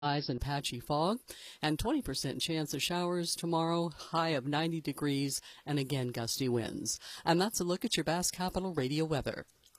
skies and patchy fog, and 20% chance of showers tomorrow, high of 90 degrees, and again gusty winds. And that's a look at your Bass Capital Radio weather.